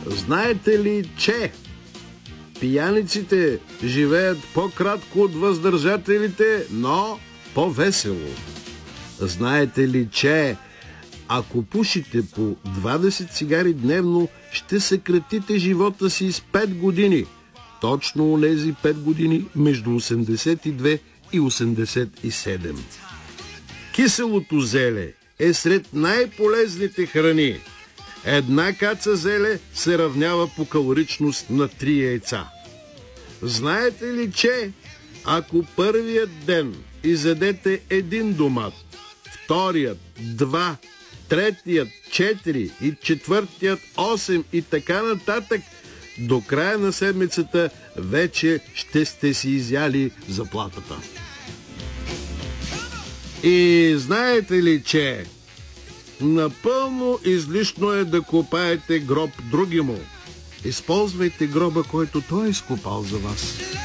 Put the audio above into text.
Знаете ли, че пияниците живеят по-кратко от въздържателите, но по-весело? Знаете ли, че ако пушите по 20 цигари дневно, ще съкратите живота си с 5 години? Точно онези 5 години между 82 и 87. Киселото зеле е сред най-полезните храни. Една каца зеле се равнява по калоричност на 3 яйца. Знаете ли, че ако първият ден изядете 1 домат, вторият 2, третият 4 и четвъртият 8 и така нататък, до края на седмицата вече ще сте си изяли заплатата. И знаете ли, че напълно излишно е да копаете гроб другиму? Използвайте гроба, който той е изкопал за вас.